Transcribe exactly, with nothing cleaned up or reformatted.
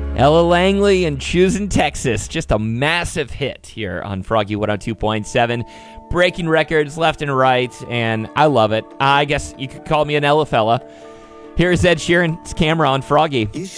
Ella Langley and Choosing Texas. Just a massive hit here on Froggy one oh two point seven. Breaking records left and right, and I love it. I guess you could call me an Ella fella. Here's Ed Sheeran. It's Camera on Froggy.